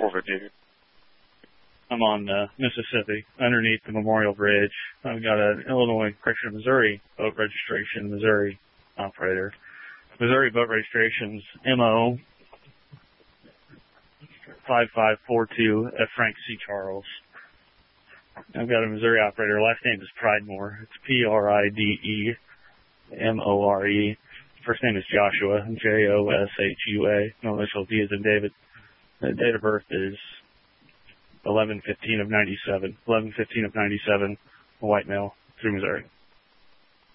458. I'm on Mississippi, underneath the Memorial Bridge. I've got an Illinois, Missouri boat registration, Missouri operator. Missouri boat registration's MO 5542 at Frank C. Charles. I've got a Missouri operator. Last name is Pridemore. It's Pridemore. First name is Joshua, Joshua. No initial D as in David. The date of birth is 11/15 of 97. 11/15 of 97, a white male, through Missouri.